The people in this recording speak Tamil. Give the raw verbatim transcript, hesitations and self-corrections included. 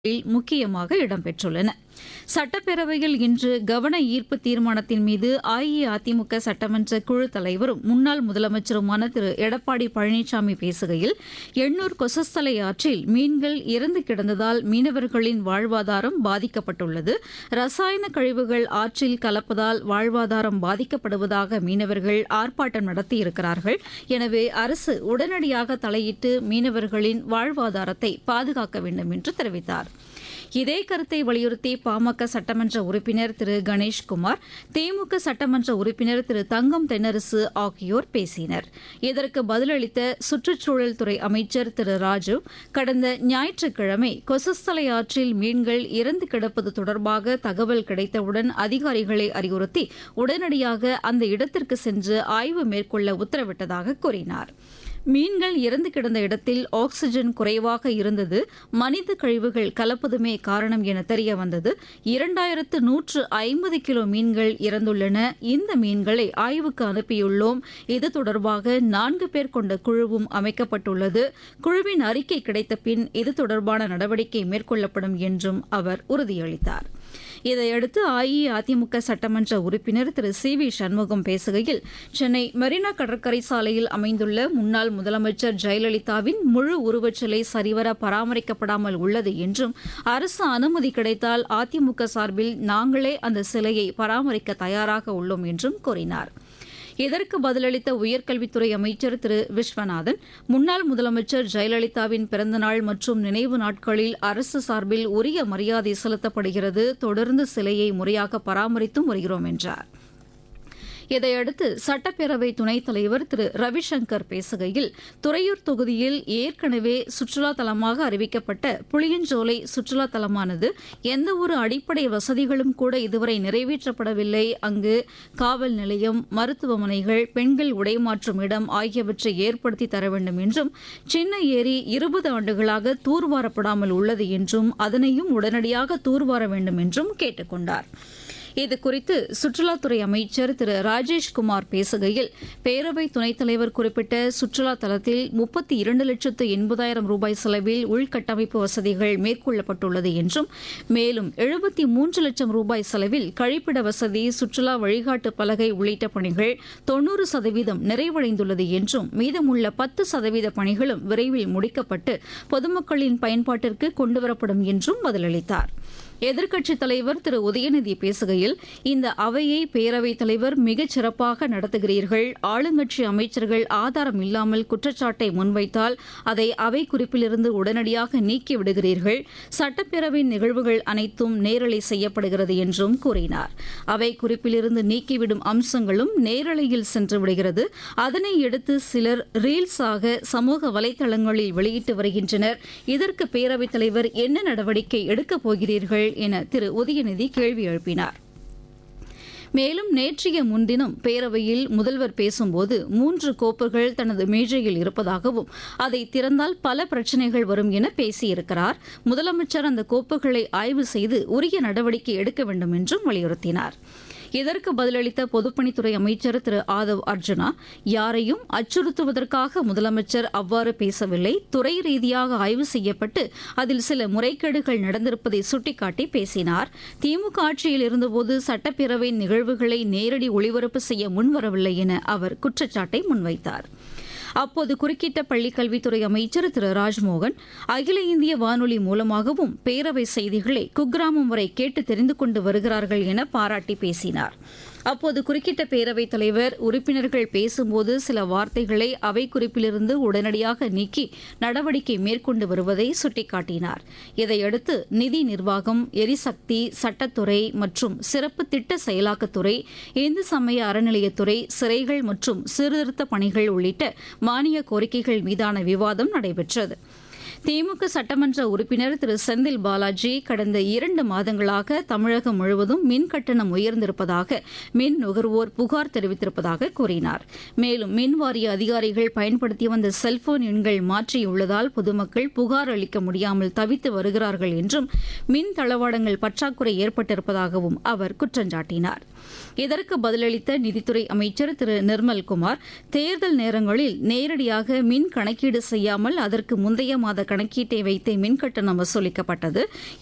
முக்கியமாக இடம்பெற்றுள்ளன. சட்டப்பேரவையில் இன்று கவன ஈர்ப்பு தீர்மானத்தின் மீது அஇஅதிமுக சட்டமன்ற குழு தலைவரும் முன்னாள் முதலமைச்சருமான திரு எடப்பாடி பழனிசாமி பேசுகையில், எண்ணூர் கொசஸ்தலை ஆற்றில் மீன்கள் இறந்து கிடந்ததால் மீனவர்களின் வாழ்வாதாரம் பாதிக்கப்பட்டுள்ளது. ரசாயன கழிவுகள் ஆற்றில் கலப்பதால் வாழ்வாதாரம் பாதிக்கப்படுவதாக மீனவர்கள் ஆர்ப்பாட்டம் நடத்தியிருக்கிறார்கள். எனவே அரசு உடனடியாக தலையிட்டு மீனவர்களின் வாழ்வாதாரத்தை பாதுகாக்க வேண்டும் என்று தெரிவித்தார். இதே கருத்தை வலியுறுத்தி பாமக சட்டமன்ற உறுப்பினர் திரு கணேஷ்குமார், திமுக சட்டமன்ற உறுப்பினர் திரு தங்கம் தென்னரசு ஆகியோர் பேசினர். இதற்கு பதிலளித்த சுற்றுச்சூழல் துறை அமைச்சர் திரு ராஜு, கடந்த ஞாயிற்றுக்கிழமை கொசஸ்தலை ஆற்றில் மீன்கள் இறந்து கிடப்பது தொடர்பாக தகவல் கிடைத்தவுடன் அதிகாரிகளை அறிவுறுத்தி உடனடியாக அந்த இடத்திற்கு சென்று ஆய்வு மேற்கொள்ள உத்தரவிட்டதாக கூறினார். மீன்கள் இறந்து கிடந்த இடத்தில் ஆக்ஸிஜன் குறைவாக இருந்தது, மனித கழிவுகள் கலப்பதுமே காரணம் என தெரிய வந்தது. இரண்டாயிரத்து நூற்று ஐம்பது கிலோ மீன்கள் இறந்துள்ளன. இந்த மீன்களை ஆய்வுக்கு அனுப்பியுள்ளோம். இது தொடர்பாக நான்கு பேர் கொண்ட குழுவும் அமைக்கப்பட்டுள்ளது. குழுவின் அறிக்கை கிடைத்த பின் இது தொடர்பான நடவடிக்கை மேற்கொள்ளப்படும் என்றும் அவர் உறுதியளித்தார். இதையடுத்து அஇஅதிமுக சட்டமன்ற உறுப்பினர் திரு சி வி சண்முகம் பேசுகையில், சென்னை மெரினா கடற்கரை சாலையில் அமைந்துள்ள முன்னாள் முதலமைச்சர் ஜெயலலிதாவின் முழு உருவச்சிலை சரிவர பராமரிக்கப்படாமல் உள்ளது என்றும், அரசு அனுமதி கிடைத்தால் அதிமுக சார்பில் நாங்களே அந்த சிலையை பராமரிக்க தயாராக உள்ளோம் என்றும் கூறினார். இதற்கு பதிலளித்த உயர்கல்வித்துறை அமைச்சர் திரு விஸ்வநாதன், முன்னாள் முதலமைச்சர் ஜெயலலிதாவின் பிறந்தநாள் மற்றும் நினைவு நாட்களில் அரசு சார்பில் உரிய மரியாதை செலுத்தப்படுகிறது. தொடர்ந்து சிலையை முறையாக பராமரித்தும் வருகிறோம் என்றார். இதையடுத்து சட்டப்பேரவை துணைத் தலைவர் திரு ரவிசங்கர் பேசுகையில், துறையூர் தொகுதியில் ஏற்கனவே சுற்றுலா தலமாக அறிவிக்கப்பட்ட புளியஞ்சோலை சுற்றுலா தலமானது எந்தவொரு அடிப்படை வசதிகளும் கூட இதுவரை நிறைவேற்றப்படவில்லை. அங்கு காவல் நிலையம், மருத்துவமனைகள், பெண்கள் உடைமாற்றும் இடம் ஆகியவற்றை ஏற்படுத்தி தர வேண்டும் என்றும், சின்ன ஏரி இருபது ஆண்டுகளாக தூர்வாரப்படாமல் உள்ளது என்றும், அதனையும் உடனடியாக தூர்வார வேண்டும் என்றும் கேட்டுக் கொண்டார். இதுகுறித்து சுற்றுலாத்துறை அமைச்சர் திரு ராஜேஷ்குமார் பேசுகையில், பேரவை துணைத் தலைவர் குறிப்பிட்ட சுற்றுலா தலத்தில் முப்பத்தி இரண்டு லட்சத்து எண்பதாயிரம் ரூபாய் செலவில் உள்கட்டமைப்பு வசதிகள் மேற்கொள்ளப்பட்டுள்ளது என்றும், மேலும் எழுபத்தி மூன்று லட்சம் ரூபாய் செலவில் கழிப்பிட வசதி, சுற்றுலா வழிகாட்டு பலகை உள்ளிட்ட பணிகள் தொன்னூறு சதவீதம் நிறைவடைந்துள்ளது என்றும், மீதமுள்ள பத்து சதவீத பணிகளும் விரைவில் முடிக்கப்பட்டு பொதுமக்களின் பயன்பாட்டிற்கு கொண்டுவரப்படும் என்றும் பதிலளித்தார். எதிர்க்கட்சித் தலைவர் திரு உதயநிதி பேசுகையில், இந்த அவையை பேரவைத் தலைவர் மிகச் சிறப்பாக நடத்துகிறீர்கள். ஆளுங்கட்சி அமைச்சர்கள் ஆதாரம் இல்லாமல் குற்றச்சாட்டை முன்வைத்தால் அதை அவை குறிப்பிலிருந்து உடனடியாக நீக்கி விடுகிறீர்கள். சட்டப்பேரவை நிகழ்வுகள் அனைத்தும் நேரலை செய்யப்படுகிறது என்றும் கூறினார். அவை குறிப்பிலிருந்து நீக்கிவிடும் அம்சங்களும் நேரலையில் சென்று விடுகிறது. அதனை எடுத்து சிலர் ரீல்ஸாக சமூக வலைதளங்களில் வெளியிட்டு வருகின்றனர். இதற்கு பேரவைத் தலைவர் என்ன நடவடிக்கை எடுக்கப் போகிறீர்கள் என திரு உதயநிதி கேள்வி எழுப்பினார். மேலும் நேற்றைய முன்தினம் பேரவையில் முதல்வர் பேசும்போது மூன்று கோப்புகள் தனது மேஜையில் இருப்பதாகவும், அதை திறந்தால் பல பிரச்சினைகள் வரும் என பேசியிருக்கிறார். முதலமைச்சர் அந்த கோப்புகளை ஆய்வு செய்து உரிய நடவடிக்கை எடுக்க வேண்டும் என்றும் வலியுறுத்தினார். இதற்கு பதிலளித்த பொதுப்பணித்துறை அமைச்சர் திரு ஆதவ் அர்ஜுனா, யாரையும் அச்சுறுத்துவதற்காக முதலமைச்சர் அவ்வாறு பேசவில்லை. துறை ரீதியாக ஆய்வு செய்யப்பட்டு அதில் சில முறைகேடுகள் நடந்திருப்பதை சுட்டிக்காட்டி பேசினார். திமுக ஆட்சியில் இருந்தபோது சட்டப்பேரவை நிகழ்வுகளை நேரடி ஒளிபரப்பு செய்ய முன்வரவில்லை என அவர் குற்றச்சாட்டை முன்வைத்தார். அப்போது குறுக்கிட்ட பள்ளிக்கல்வித்துறை அமைச்சர் திரு ராஜ்மோகன், அகில இந்திய வானொலி மூலமாகவும் பேரவை செய்திகளை குக்கிராமம் வரை கேட்டு தெரிந்து கொண்டு வருகிறார்கள் என பாராட்டி பேசினார். அப்போது குறுக்கிட்ட பேரவைத் தலைவர், உறுப்பினர்கள் பேசும்போது சில வார்த்தைகளை அவை குறிப்பிலிருந்து உடனடியாக நீக்கி நடவடிக்கை மேற்கொண்டு வருவதை சுட்டிக்காட்டினார். இதையடுத்து நிதி நிர்வாகம், எரிசக்தி, சட்டத்துறை மற்றும் சிறப்பு திட்ட செயலாக்கத்துறை, இந்து சமய அறநிலையத்துறை, சிறைகள் மற்றும் சீர்திருத்த பணிகள் உள்ளிட்ட மானிய கோரிக்கைகள் மீதான விவாதம் நடைபெற்றது. திமுக சட்டமன்ற உறுப்பினர் திரு செந்தில் பாலாஜி, கடந்த இரண்டு மாதங்களாக தமிழகம் முழுவதும் மின் கட்டணம் உயர்ந்திருப்பதாக மின் நுகர்வோர் புகார் தெரிவித்திருப்பதாக கூறினார். மேலும் மின் வாரிய அதிகாரிகள் பயன்படுத்தி வந்த செல்போன் எண்கள் மாற்றியுள்ளதால் பொதுமக்கள் புகார் அளிக்க முடியாமல் தவித்து வருகிறார்கள் என்றும், மின் தளவாடங்கள் பற்றாக்குறை ஏற்பட்டிருப்பதாகவும் அவர் குற்றஞ்சாட்டினார். இதற்கு பதிலளித்த நிதித்துறை அமைச்சர் திரு நிர்மல்குமார், தேர்தல் நேரங்களில் நேரடியாக மின் கணக்கீடு செய்யாமல் அதற்கு முந்தைய மாத கணக்கீட்டை வைத்தே மின்கட்டணம் வசூலிக்கப்பட்டது.